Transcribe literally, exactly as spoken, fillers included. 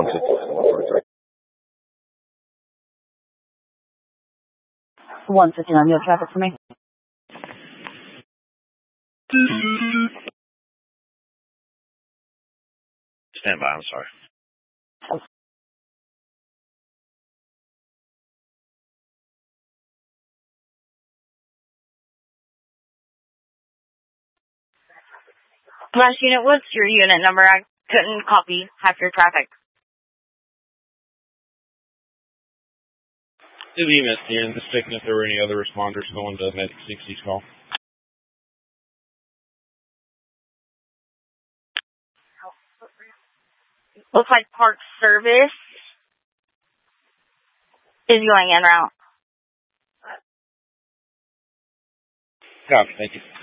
one fifty-nine, you have traffic for me? Stand by, I'm sorry. Oh. Last unit, what's your unit number? I couldn't copy half your traffic. To the E M S here, just checking if there were any other responders going to Medic sixty's call. Looks like Park Service is going en route. Copy, thank you.